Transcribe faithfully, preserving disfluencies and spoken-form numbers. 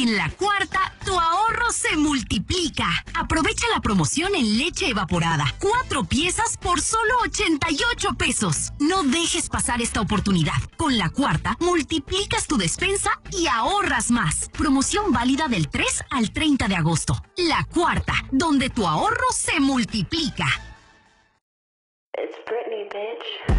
En la cuarta, tu ahorro se multiplica. Aprovecha la promoción en leche evaporada. Cuatro piezas por solo ochenta y ocho pesos. No dejes pasar esta oportunidad. Con la cuarta, multiplicas tu despensa y ahorras más. Promoción válida del tres al treinta de agosto. La cuarta, donde tu ahorro se multiplica. It's Britney, bitch.